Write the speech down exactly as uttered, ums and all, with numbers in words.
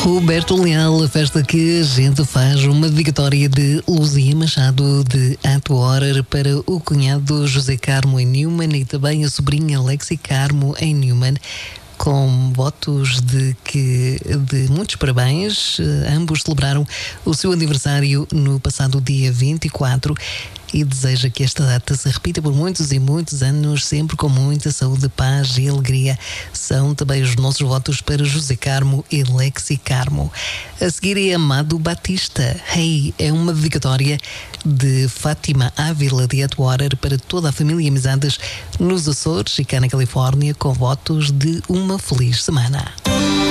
Roberto Leal, a festa que a gente faz, uma dedicatória de Luzia Machado de Atwater para o cunhado José Carmo em Newman e também a sobrinha Lexi Carmo em Newman, com votos de que de muitos parabéns. Ambos celebraram o seu aniversário no passado dia vinte e quatro e deseja que esta data se repita por muitos e muitos anos, sempre com muita saúde, paz e alegria. São também os nossos votos para José Carmo e Lexi Carmo. A seguir é Amado Batista. Hey, é uma dedicatória de Fátima Ávila de Atwater para toda a família e amizades nos Açores e cá na Califórnia, com votos de uma feliz semana.